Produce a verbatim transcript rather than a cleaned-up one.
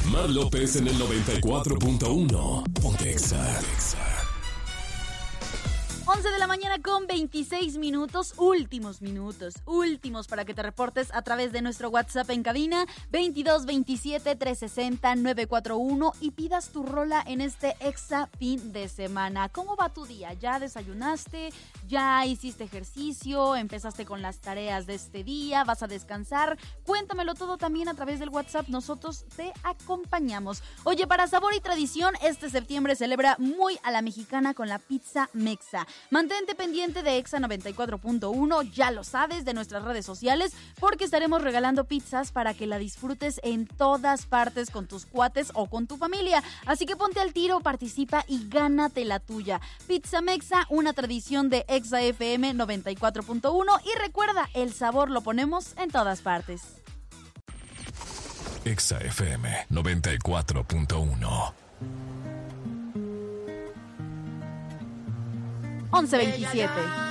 Mar López en el noventa y cuatro punto uno. Ponte Exa. once de la mañana con veintiséis minutos, últimos minutos, últimos para que te reportes a través de nuestro WhatsApp en cabina veintidós veintisiete trescientos sesenta novecientos cuarenta y uno y pidas tu rola en este Exa fin de semana. ¿Cómo va tu día? ¿Ya desayunaste? ¿Ya hiciste ejercicio? ¿Empezaste con las tareas de este día? ¿Vas a descansar? Cuéntamelo todo también a través del WhatsApp, nosotros te acompañamos. Oye, para sabor y tradición, este septiembre celebra muy a la mexicana con la pizza Mexa. Mantente pendiente de Exa noventa y cuatro punto uno, ya lo sabes, de nuestras redes sociales, porque estaremos regalando pizzas para que la disfrutes en todas partes con tus cuates o con tu familia. Así que ponte al tiro, participa y gánate la tuya. Pizza Mexa, una tradición de Exa F M noventa y cuatro punto uno, y recuerda, el sabor lo ponemos en todas partes. Exa F M noventa y cuatro punto uno. once veintisiete.